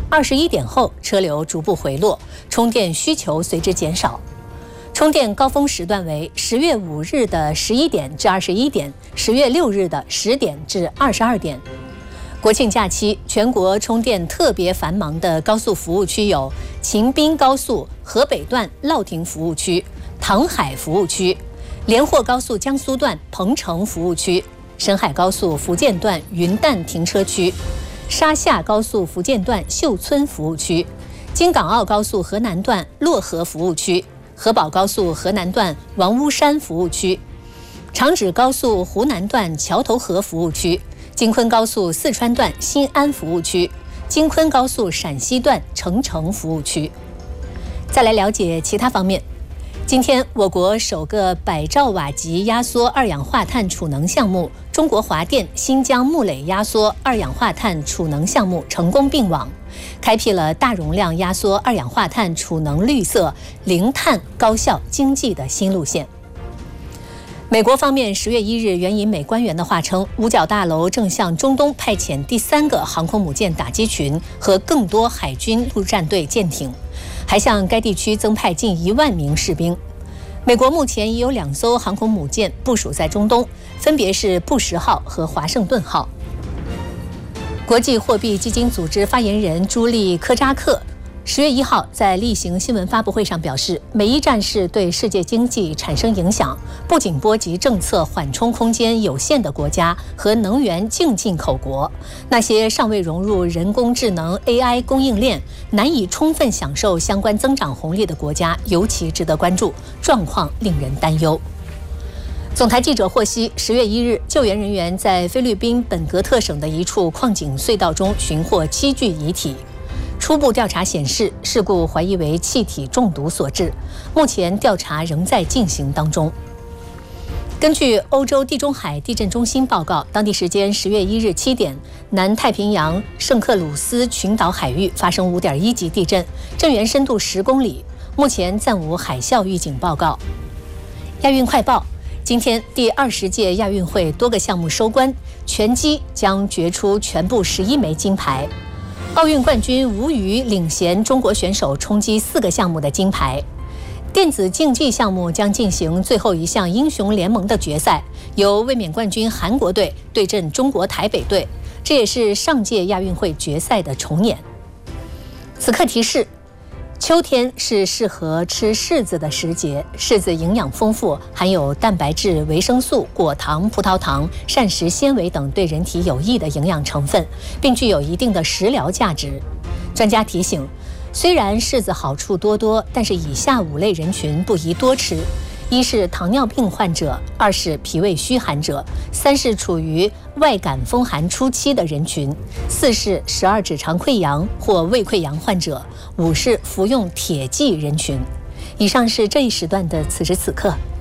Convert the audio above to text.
21点后车流逐步回落，充电需求随之减少。充电高峰时段为10月5日的11点至21点，10月6日的10点至22点。国庆假期，全国充电特别繁忙的高速服务区有秦滨高速河北段乐亭服务区、唐海服务区、连霍高速江苏段彭城服务区、沈海高速福建段云淡停车区、沙夏高速福建段秀村服务区、京港澳高速河南段漯河服务区、河宝高速河南段王屋山服务区、长芷高速湖南段桥头河服务区、京昆高速四川段新安服务区、京昆高速陕西段澄城服务区。再来了解其他方面。今天，我国首个100兆瓦级压缩二氧化碳储能项目——中国华电新疆木垒压缩二氧化碳储能项目成功并网，开辟了大容量压缩二氧化碳储能绿色、零碳、高效、经济的新路线。美国方面10月1日援引美官员的话称，五角大楼正向中东派遣第3个航空母舰打击群和更多海军陆战队舰艇，还向该地区增派近1万名士兵。美国目前已有2艘航空母舰部署在中东，分别是布什号和华盛顿号。国际货币基金组织发言人朱莉·科扎克10月1号在例行新闻发布会上表示，美伊战事对世界经济产生影响，不仅波及政策缓冲空间有限的国家和能源净进口国，那些尚未融入人工智能 AI 供应链、难以充分享受相关增长红利的国家尤其值得关注，状况令人担忧。总台记者获悉，10月1日，救援人员在菲律宾本格特省的一处矿井隧道中寻获7具遗体。初步调查显示，事故怀疑为气体中毒所致，目前调查仍在进行当中。根据欧洲地中海地震中心报告，当地时间10月1日7点，南太平洋圣克鲁斯群岛海域发生5.1级地震，震源深度10公里，目前暂无海啸预警报告。亚运快报：今天第20届亚运会多个项目收官，拳击将决出全部11枚金牌。奥运冠军吴宇领衔中国选手冲击4个项目的金牌。电子竞技项目将进行最后一项英雄联盟的决赛，由卫冕冠军韩国队对阵中国台北队，这也是上届亚运会决赛的重演。此刻提示：秋天是适合吃柿子的时节，柿子营养丰富，含有蛋白质、维生素、果糖、葡萄糖、膳食纤维等对人体有益的营养成分，并具有一定的食疗价值。专家提醒，虽然柿子好处多多，但是以下5类人群不宜多吃：一是糖尿病患者，2是脾胃虚寒者，3是处于外感风寒初期的人群，4是12指肠溃疡或胃溃疡患者，5是服用铁剂人群。以上是这一时段的此时此刻。